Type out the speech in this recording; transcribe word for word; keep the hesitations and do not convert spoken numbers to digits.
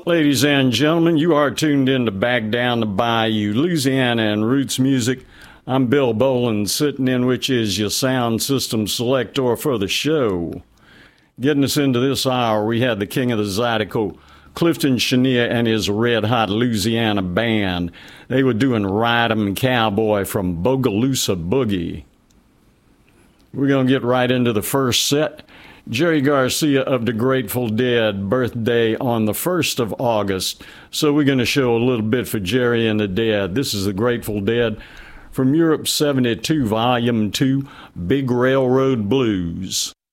Ladies and gentlemen, you are tuned in to Back Down the Bayou, Louisiana and Roots Music. I'm Bill Boland, sitting in, which is your sound system selector for the show. Getting us into this hour, we had the king of the Zydeco, Clifton Chenier, and his Red Hot Louisiana band. They were doing Ride 'em Cowboy from Bogalusa Boogie. We're going to get right into the first set. Jerry Garcia of the Grateful Dead, birthday on the first of August. So we're going to show a little bit for Jerry and the Dead. This is the Grateful Dead from Europe seventy-two, Volume two, Big Railroad Blues.